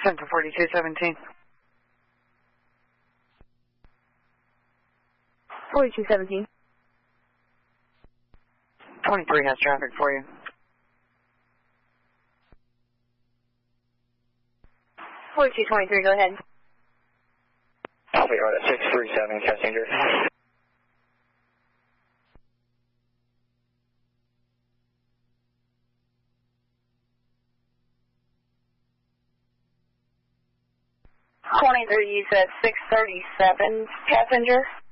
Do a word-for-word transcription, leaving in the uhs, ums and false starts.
Center forty-two seventeen. forty-two seventeen. twenty-three has traffic for you. forty-two twenty-three, go ahead. Copy, order six three seven, passenger. twenty-three, you said six thirty-seven, passenger?